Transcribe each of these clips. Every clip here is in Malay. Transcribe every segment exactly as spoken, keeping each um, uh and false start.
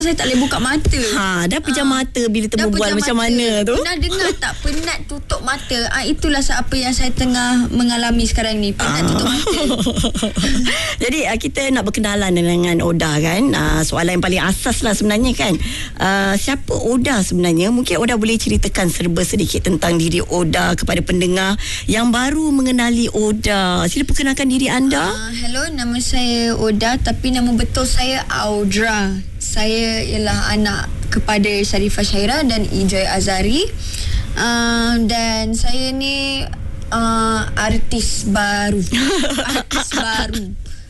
saya tak boleh buka mata. Ha, dah pejam ha. mata bila temu bual macam mata. Mana tu? Pernah dengar tak penat tutup mata? Ah, itulah apa yang saya tengah mengalami sekarang ni. Penat ah. tutup mata. Jadi uh, kita nak berkenalan dengan Oda kan. Uh, soalan yang paling asas lah sebenarnya kan. Uh, siapa Oda sebenarnya? Mungkin Oda boleh ceritakan serba sedikit tentang diri Oda kepada pendengar yang baru mengenali Oda. Sila perkenalkan diri anda. Uh, hello, nama saya Oda, tapi nama betul saya Audra. Saya ialah anak kepada Sharifah Syairah dan Ijoy Azari. Uh, dan saya ni uh, artis baru. Artis baru.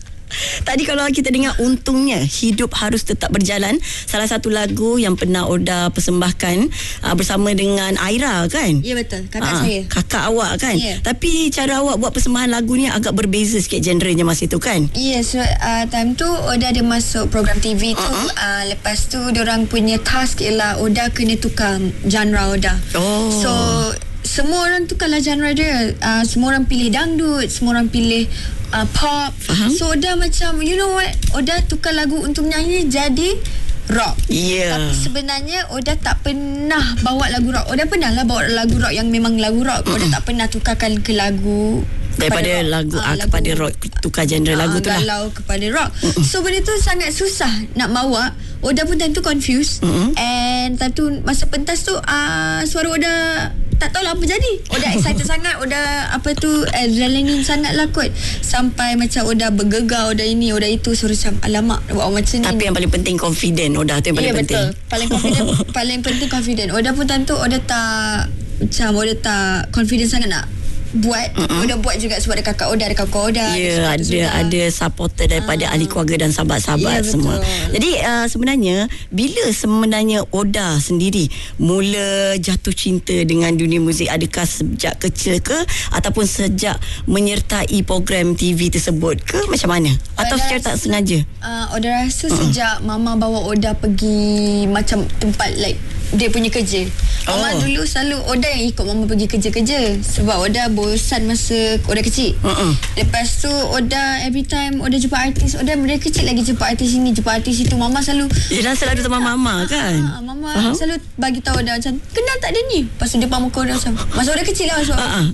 Tadi kalau kita dengar untungnya hidup harus tetap berjalan, salah satu lagu yang pernah Oda persembahkan uh, bersama dengan Aira kan? Ya betul, kakak uh, saya. Kakak awak kan? Yeah. Tapi cara awak buat persembahan lagu ni agak berbeza sikit genrenya masa itu kan? Ya, yes, so, uh, time tu Oda ada masuk program T V tu. Uh-huh. Uh, lepas tu diorang punya task ialah Oda kena tukar genre Oda. Oh. So semua orang tukarlah genre dia. Uh, semua orang pilih dangdut, semua orang pilih uh, pop. Faham? So Oda macam, you know what? Oda tukar lagu untuk menyanyi jadi rock. Yeah. Tapi sebenarnya Oda tak pernah bawa lagu rock. Oda pernah lah bawa lagu rock yang memang lagu rock. Oda tak pernah tukarkan ke lagu daripada rock. lagu ah, lagu, kepada rock, tukar genre ah, lagu tu lah. Galau kepada rock. Mm-mm. So benda tu sangat susah nak bawa. Oda pun time tu confused. Mm-mm. And time tu masa pentas tu uh, suara Oda tak tahulah apa jadi. Oda excited sangat. Oda apa tu adrenaline sangat lah kot. Sampai macam Oda bergegar, Oda ini, Oda itu. Suruh macam alamak buat macam ni. Tapi yang paling penting confident Oda tu yang paling yeah, penting. Betul. Paling confident. Paling penting confident. Oda pun time tu Oda tak macam Oda tak confident sangat nak buat. Mm-mm. Oda buat juga sebab ada kakak Oda, ada kakak Oda. Ya, ada ada, ada supporter daripada uh. ahli keluarga dan sahabat-sahabat yeah, semua. Jadi uh, sebenarnya bila sebenarnya Oda sendiri mula jatuh cinta dengan dunia muzik? Adakah sejak kecil ke ataupun sejak menyertai program T V tersebut ke, macam mana? Atau Oda secara rasa, tak sengaja? Uh, Oda rasa uh-uh. sejak mama bawa Oda pergi macam tempat like dia punya kerja. Mama oh. dulu selalu Oda yang ikut mama pergi kerja-kerja sebab Oda bosan masa Oda kecil. Uh-uh. Lepas tu Oda every time Oda jumpa artis, Oda dari kecil lagi jumpa artis ini, jumpa artis itu. Mama selalu Yelah selalu sama mama kan. Ha, mama uh-huh. selalu bagi tahu Oda macam kenal tak dia ni. Lepas tu dia pamuk Oda macam masa Oda kecil lah sebab uh-uh.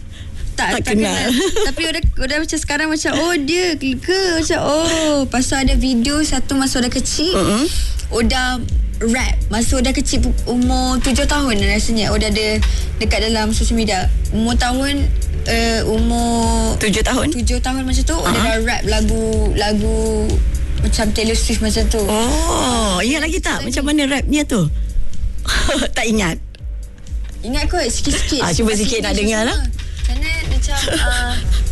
Tak, tak, tak kenal, kenal. Tapi Oda, Oda macam sekarang macam oh dia ke macam oh. Lepas tu ada video satu masa Oda kecil. Uh-uh. Oda rap masa Oda kecil umur tujuh tahun rasanya. Oda ada dekat dalam sosial media umur tahun uh, umur tujuh tahun tujuh tahun macam tu. Oda uh-huh. dah rap lagu lagu macam Taylor Swift macam tu. Oh, ingat lagi tak macam mana rapnya tu? Tak ingat. Ingat kot sikit-sikit. Ah, cuba sikit nak dengar lah. Kerana macam uh,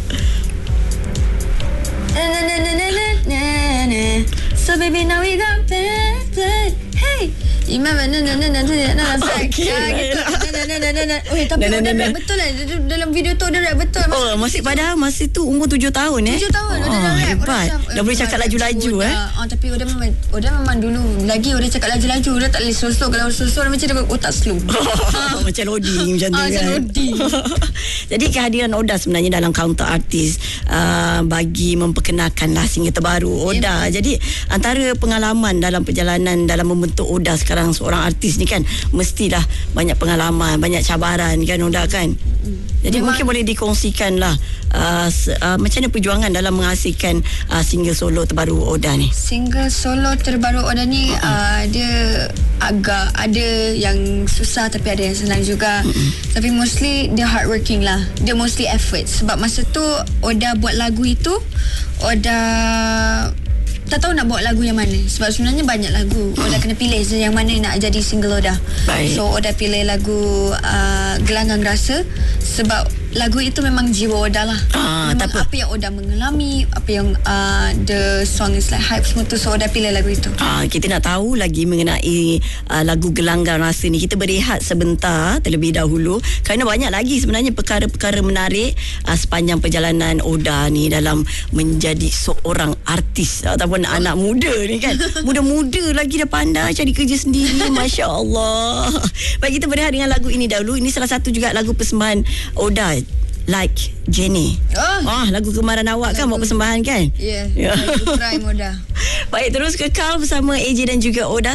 na na na na na na na. So baby now we got bad blood. Hey, Imam na na na na na na okay. gitu. Na na na na na. Oh, tapi Oda rap betul lah dalam video tu. Oda rap betul. Oh, masih padahal masa tu umur tujuh tahun eh. tujuh tahun Oda dah rap. Hebat. Dah boleh cakap laju-laju eh. Oh, tapi Oda memang Oda memang dulu lagi Oda cakap laju-laju. Oda tak boleh slow-slow. Kalau slow-slow macam dia otak slow. Macam loading macam tu kan. Macam loading. Jadi kehadiran Oda sebenarnya dalam counter artis uh, bagi memperkenalkanlah single terbaru Oda. Jadi antara pengalaman dalam perjalanan dalam membentuk Oda sekarang seorang artis ni kan, mestilah banyak pengalaman, banyak cabaran kan Oda kan. Jadi memang, mungkin boleh dikongsikan lah uh, uh, macam mana perjuangan dalam menghasilkan uh, single solo terbaru Oda ni. Single solo terbaru Oda ni uh-huh. uh, dia agak ada yang susah tapi ada yang senang juga. Uh-huh. Tapi mostly dia hardworking lah. Dia mostly effort. Sebab masa tu Oda buat lagu itu, Oda tak tahu nak buat lagu yang mana. Sebab sebenarnya banyak lagu. Oda kena pilih je yang mana nak jadi single Oda. Baik. So Oda pilih lagu uh, Gelanggang Rasa sebab lagu itu memang jiwa Oda lah. Ah, memang apa yang Oda mengalami, apa yang uh, the song is like hype semua tu. So Oda pilih lagu itu. Ah, kita nak tahu lagi mengenai uh, lagu Gelanggang Rasa ni. Kita berehat sebentar terlebih dahulu kerana banyak lagi sebenarnya perkara-perkara menarik uh, sepanjang perjalanan Oda ni dalam menjadi seorang artis ataupun oh. anak muda ni kan. Muda-muda lagi dah pandai cari kerja sendiri. Masya Allah. Baik, kita berehat dengan lagu ini dahulu. Ini salah satu juga lagu persembahan Oda, Like Jenny. Oh, oh lagu kemaran awak lagu, kan buat persembahan kan? Ya, yeah, yeah. Lagu Prime Oda. Baik, terus kekal bersama A J dan juga Oda.